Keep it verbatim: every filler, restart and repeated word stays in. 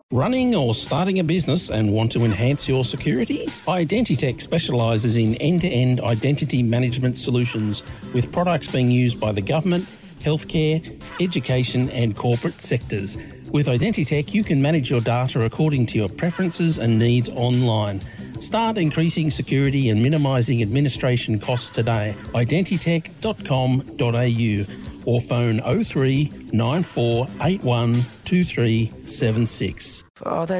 Running or starting a business and want to enhance your security? Identitech specialises in end-to-end identity management solutions with products being used by the government, healthcare, education and corporate sectors. With Identitech, you can manage your data according to your preferences and needs online. Start increasing security and minimising administration costs today. identitech dot com dot a u or phone oh three nine four eight one two three seven six. For all that